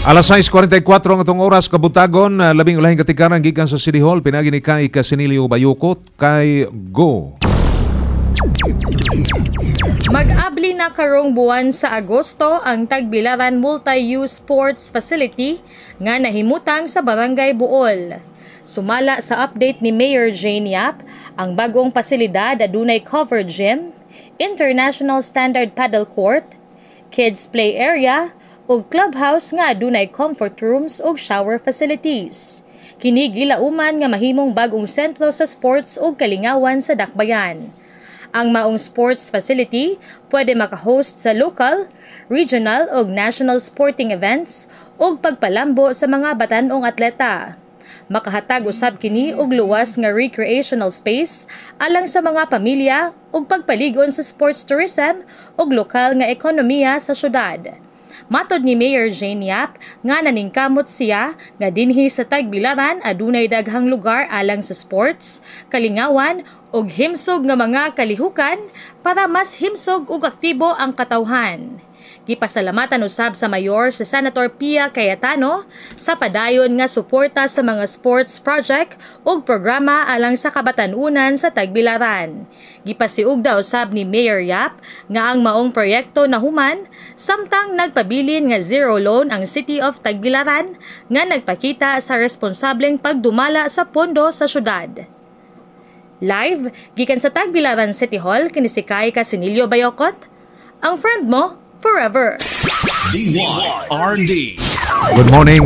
Alas 6:44 ang itong oras kabutagon, labing ulahing katikaran gikan sa City Hall, pinagi ni kay Casinilio Bayukot kay Go. Mag-abli na karong buwan sa Agosto ang Tagbilaran Multi-Use Sports Facility nga nahimutang sa Barangay Buol. Sumala sa update ni Mayor Jane Yap, ang bagong pasilidad adunay covered gym, international standard paddle court, kids play area, ug clubhouse nga adunay comfort rooms ug shower facilities. Kini gilauman nga mahimong bagong sentro sa sports ug kalingawan sa Dakbayan. Ang maong sports facility pwede maka-host sa local, regional ug national sporting events ug pagpalambo sa mga batanong atleta. Makahatag usab kini og luwas nga recreational space alang sa mga pamilya ug pagpaligon sa sports tourism ug lokal nga ekonomiya sa syudad. Matod ni Mayor Jane Yap nga naningkamot siya nga dinhi sa Tagbilaran adunay daghang lugar alang sa sports, kalingawan ug himsog nga mga kalihukan para mas himsog ug aktibo ang katawhan. Gipasalamatan usab sa mayor si Senator Pia Cayetano sa padayon nga suporta sa mga sports project ug programa alang sa kabatanunan sa Tagbilaran. Gipasiugda usab ni Mayor Yap nga ang maong proyekto nahuman samtang nagpabilin nga zero loan ang City of Tagbilaran nga nagpakita sa responsableng pagdumala sa pondo sa syudad. Live gikan sa Tagbilaran City Hall kini si Kay Casinilio Bayokot, ang friend mo forever. D1 R&D. Good morning.